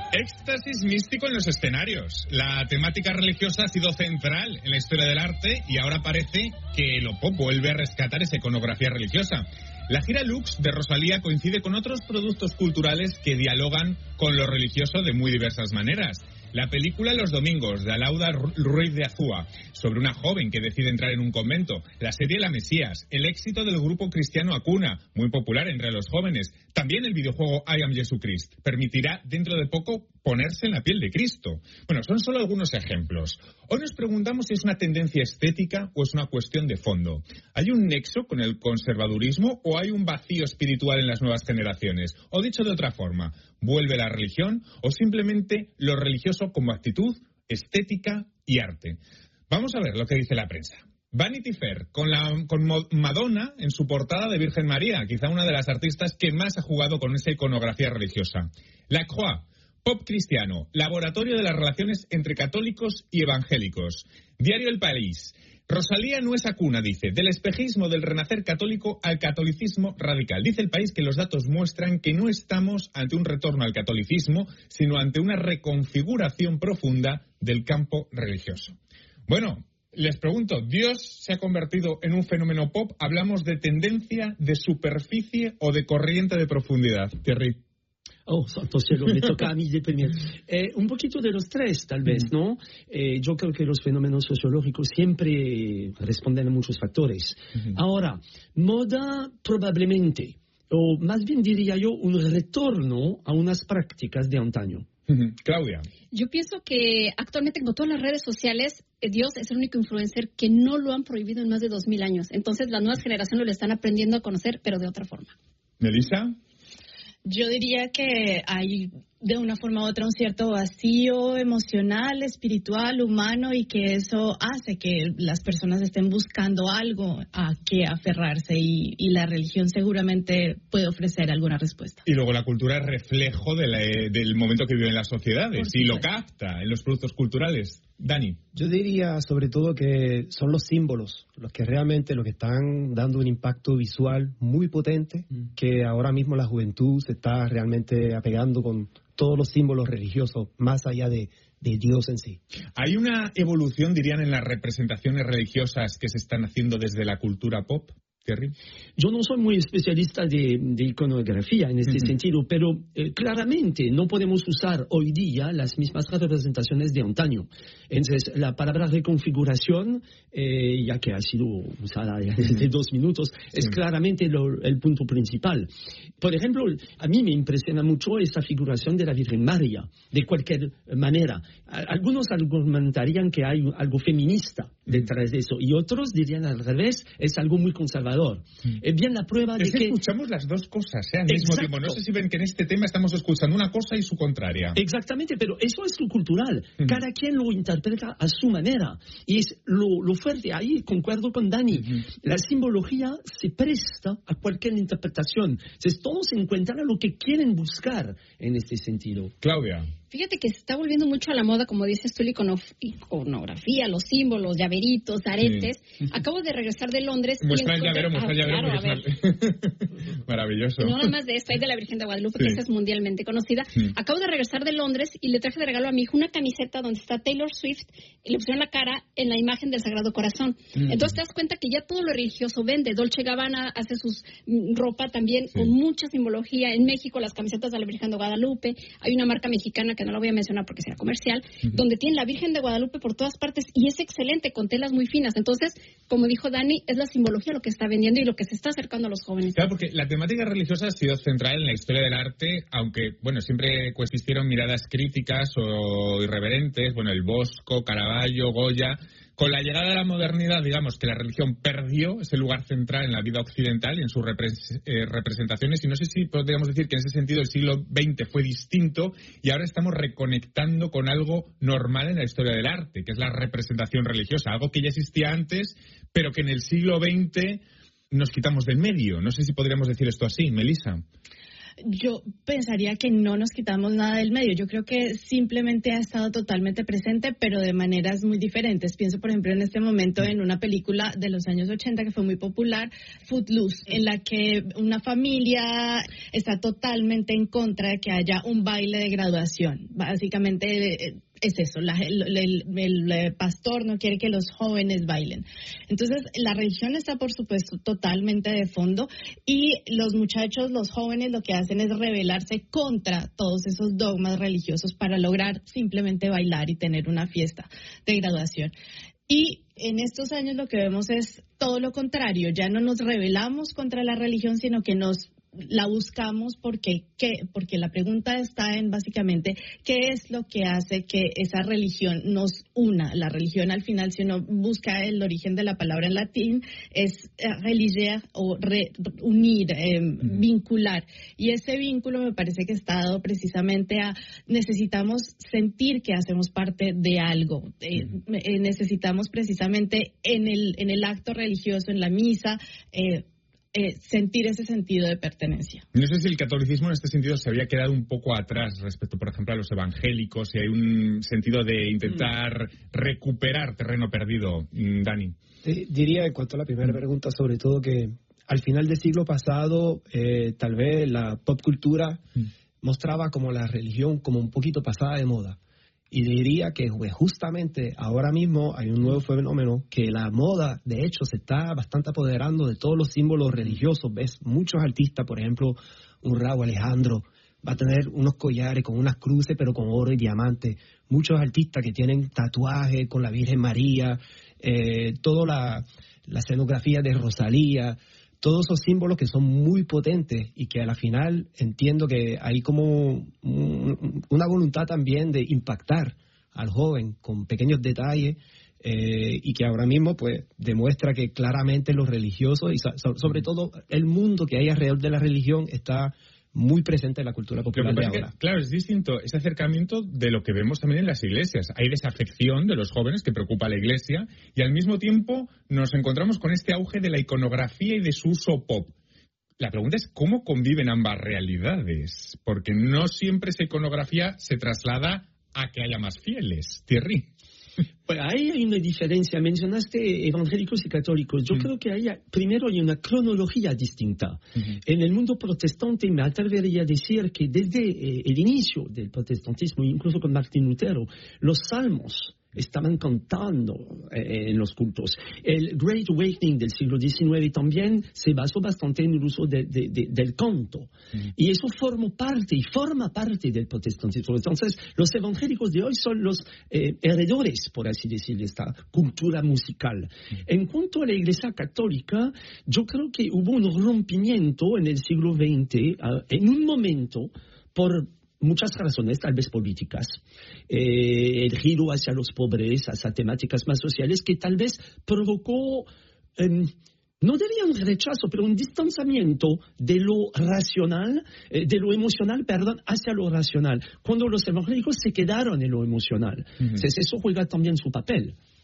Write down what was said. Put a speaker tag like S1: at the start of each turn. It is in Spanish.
S1: Éxtasis místico en los escenarios. La temática religiosa ha sido central en la historia del arte y ahora parece que lo pop vuelve a rescatar esa iconografía religiosa. La gira Lux de Rosalía coincide con otros productos culturales que dialogan con lo religioso de muy diversas maneras. La película Los Domingos, de Alauda Ruiz de Azúa, sobre una joven que decide entrar en un convento. La serie La Mesías, el éxito del grupo cristiano Acuna, muy popular entre los jóvenes. También el videojuego I Am Jesucrist permitirá dentro de poco ponerse en la piel de Cristo. Bueno, son solo algunos ejemplos. Hoy nos preguntamos si es una tendencia estética o es una cuestión de fondo. ¿Hay un nexo con el conservadurismo o hay un vacío espiritual en las nuevas generaciones? O dicho de otra forma, ¿vuelve la religión o simplemente lo religioso como actitud, estética y arte? Vamos a ver lo que dice la prensa. Vanity Fair, con Madonna en su portada de Virgen María, quizá una de las artistas que más ha jugado con esa iconografía religiosa. La Croix, pop cristiano, laboratorio de las relaciones entre católicos y evangélicos. Diario El País. Rosalía no es Acuna, dice, del espejismo del renacer católico al catolicismo radical. Dice El País que los datos muestran que no estamos ante un retorno al catolicismo, sino ante una reconfiguración profunda del campo religioso. Bueno, les pregunto, ¿Dios se ha convertido en un fenómeno pop? ¿Hablamos de tendencia, de superficie o de corriente de profundidad? Thierry.
S2: Oh, santo cielo, me toca a mí de primero. Un poquito de los tres, tal vez, ¿no? Yo creo que los fenómenos sociológicos siempre responden a muchos factores. Ahora, moda probablemente, o más bien diría yo, un retorno a unas prácticas de antaño.
S1: Claudia.
S3: Yo pienso que actualmente, como todas las redes sociales, Dios es el único influencer que no lo han prohibido en más de 2000 años. Entonces, las nuevas generaciones lo están aprendiendo a conocer, pero de otra forma.
S1: ¿Melissa?
S4: Yo diría que hay de una forma u otra un cierto vacío emocional, espiritual, humano, y que eso hace que las personas estén buscando algo a que aferrarse y la religión seguramente puede ofrecer alguna respuesta.
S1: Y luego la cultura es reflejo del momento que viven las sociedades y lo capta en los productos culturales. Dani.
S5: Yo diría sobre todo que son los símbolos los que realmente lo que están dando un impacto visual muy potente, que ahora mismo la juventud se está realmente apegando con todos los símbolos religiosos, más allá de Dios en sí.
S1: ¿Hay una evolución, dirían, en las representaciones religiosas que se están haciendo desde la cultura pop? Thierry.
S2: Yo no soy muy especialista de iconografía en este sentido, pero claramente no podemos usar hoy día las mismas representaciones de antaño. Entonces, la palabra reconfiguración, ya que ha sido usada desde 2 minutos, es claramente el punto principal. Por ejemplo, a mí me impresiona mucho esta figuración de la Virgen María, de cualquier manera. Algunos argumentarían que hay algo feminista detrás de eso, y otros dirían al revés, es algo muy conservador. Bien, la prueba de que
S1: escuchamos las dos cosas al mismo tiempo. No sé si ven que en este tema estamos escuchando una cosa y su contraria.
S2: Exactamente, pero eso es lo cultural. Cada quien lo interpreta a su manera. Y es lo fuerte. Ahí concuerdo con Dani. La simbología se presta a cualquier interpretación. Entonces, todos encuentran lo que quieren buscar en este sentido.
S1: Claudia.
S3: Fíjate que se está volviendo mucho a la moda, como dices tú, la iconografía, los símbolos, llaveritos, aretes. Acabo de regresar de Londres.
S1: Muestra el llavero.
S3: Claro,
S1: Maravilloso.
S3: No nada más de esto, hay de la Virgen de Guadalupe, que esa es mundialmente conocida. Acabo de regresar de Londres y le traje de regalo a mi hijo una camiseta donde está Taylor Swift y le pusieron la cara en la imagen del Sagrado Corazón. Entonces te das cuenta que ya todo lo religioso vende. Dolce & Gabbana hace sus ropa también con mucha simbología. En México, las camisetas de la Virgen de Guadalupe. Hay una marca mexicana que no la voy a mencionar porque será comercial, donde tiene la Virgen de Guadalupe por todas partes y es excelente, con telas muy finas. Entonces, como dijo Dani, es la simbología lo que está vendiendo y lo que se está acercando a los jóvenes.
S1: Claro, porque la temática religiosa ha sido central en la historia del arte, aunque, bueno, siempre coexistieron miradas críticas o irreverentes, bueno, el Bosco, Caravaggio, Goya. Con la llegada de la modernidad, digamos que la religión perdió ese lugar central en la vida occidental y en sus representaciones, y no sé si podríamos decir que en ese sentido el siglo XX fue distinto y ahora estamos reconectando con algo normal en la historia del arte, que es la representación religiosa, algo que ya existía antes, pero que en el siglo XX nos quitamos del medio. No sé si podríamos decir esto así, Melissa.
S4: yo pensaría que no nos quitamos nada del medio. Yo creo que simplemente ha estado totalmente presente, pero de maneras muy diferentes. Pienso, por ejemplo, en este momento en una película de los años 80 que fue muy popular, Footloose, en la que una familia está totalmente en contra de que haya un baile de graduación. Básicamente es eso, el pastor no quiere que los jóvenes bailen. Entonces, la religión está, por supuesto, totalmente de fondo, y los muchachos, los jóvenes, lo que hacen es rebelarse contra todos esos dogmas religiosos para lograr simplemente bailar y tener una fiesta de graduación. Y en estos años lo que vemos es todo lo contrario. Ya no nos rebelamos contra la religión, sino que la buscamos porque la pregunta está en básicamente qué es lo que hace que esa religión nos una. La religión, al final, si uno busca el origen de la palabra en latín, es religer o unir, vincular. Y ese vínculo me parece que está dado precisamente a necesitamos sentir que hacemos parte de algo. Necesitamos precisamente en el acto religioso, en la misa, sentir ese sentido de pertenencia.
S1: No sé si el catolicismo en este sentido se había quedado un poco atrás respecto, por ejemplo, a los evangélicos, si hay un sentido de intentar recuperar terreno perdido. Dani.
S5: Diría, en cuanto a la primera pregunta, sobre todo que al final del siglo pasado, tal vez la pop cultura mostraba como la religión como un poquito pasada de moda. Y diría que justamente ahora mismo hay un nuevo fenómeno que la moda, de hecho, se está bastante apoderando de todos los símbolos religiosos. Ves muchos artistas, por ejemplo, un Rauw Alejandro va a tener unos collares con unas cruces, pero con oro y diamante. Muchos artistas que tienen tatuajes con la Virgen María, toda la escenografía de Rosalía. Todos esos símbolos que son muy potentes y que a la final entiendo que hay como una voluntad también de impactar al joven con pequeños detalles y que ahora mismo pues demuestra que claramente los religiosos y sobre todo el mundo que hay alrededor de la religión está muy presente en la cultura popular de ahora.
S1: Claro, es distinto ese acercamiento de lo que vemos también en las iglesias. Hay desafección de los jóvenes que preocupa a la iglesia y al mismo tiempo nos encontramos con este auge de la iconografía y de su uso pop. La pregunta es cómo conviven ambas realidades, porque no siempre esa iconografía se traslada a que haya más fieles. Thierry.
S2: Pues ahí hay una diferencia. Mencionaste evangélicos y católicos. Yo creo que primero hay una cronología distinta. En el mundo protestante me atrevería a decir que desde el inicio del protestantismo, incluso con Martín Lutero, los salmos estaban cantando en los cultos. El Great Awakening del siglo XIX también se basó bastante en el uso del canto. Y eso forma parte del protestantismo. Entonces, los evangélicos de hoy son los heredores, por así decirlo, de esta cultura musical. En cuanto a la Iglesia Católica, yo creo que hubo un rompimiento en el siglo XX, en un momento, por muchas razones, tal vez políticas, el giro hacia los pobres, hacia temáticas más sociales, que tal vez provocó, no diría un rechazo, pero un distanciamiento de lo racional, de lo emocional, hacia lo racional, cuando los evangélicos se quedaron en lo emocional. Entonces eso juega también su papel.